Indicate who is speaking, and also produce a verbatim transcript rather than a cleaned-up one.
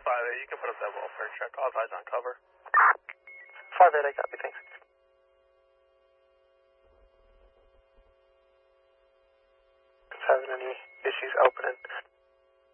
Speaker 1: five eight, you can put up that welfare check. All eyes on cover.
Speaker 2: five eight, I copy, thanks. Having any issues opening?